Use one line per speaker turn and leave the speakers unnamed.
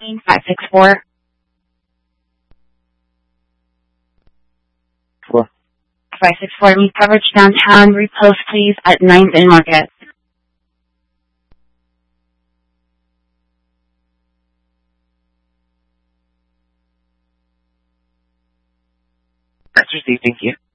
564. 564, need coverage downtown. Repost, please, at 9th and Market.
That's received, thank you.